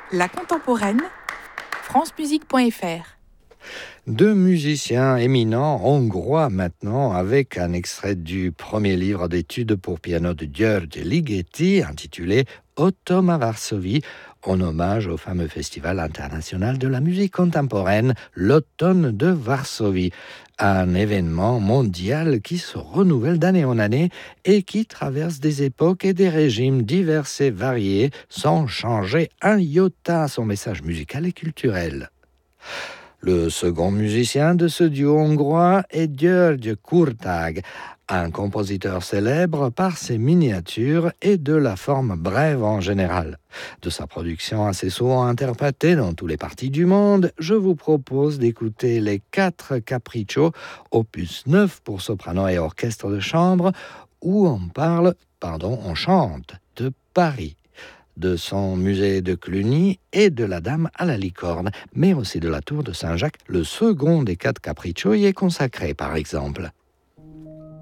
La contemporaine, francemusique.fr. Deux musiciens éminents hongrois maintenant, avec un extrait du premier livre d'études pour piano de György Ligeti intitulé Autumn à Varsovie, en hommage au fameux festival international de la musique contemporaine, l'Automne de Varsovie. Un événement mondial qui se renouvelle d'année en année et qui traverse des époques et des régimes divers et variés sans changer un iota à son message musical et culturel. Le second musicien de ce duo hongrois est György Kurtág, un compositeur célèbre par ses miniatures et de la forme brève en général. De sa production assez souvent interprétée dans toutes les parties du monde, je vous propose d'écouter les 4 capriccios, opus 9 pour soprano et orchestre de chambre, où on chante de Paris, de son musée de Cluny et de la Dame à la licorne, mais aussi de la tour de Saint-Jacques. Le second des 4 capriccios y est consacré, par exemple.